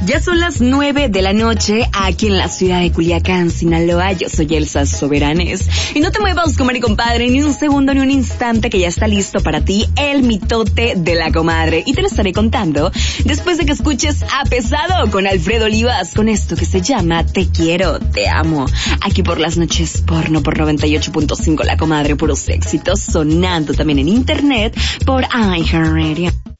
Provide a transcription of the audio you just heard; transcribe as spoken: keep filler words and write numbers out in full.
Ya son las nueve de la noche aquí en la ciudad de Culiacán, Sinaloa. Yo soy Elsa Soberanes. Y no te muevas, comadre y compadre, ni un segundo ni un instante, que ya está listo para ti el mitote de la comadre. Y te lo estaré contando después de que escuches A Pesado con Alfredo Olivas, con esto que se llama Te Quiero, Te Amo. Aquí por las noches porno por noventa y ocho punto cinco La Comadre, puros éxitos, sonando también en internet por iHeartRadio.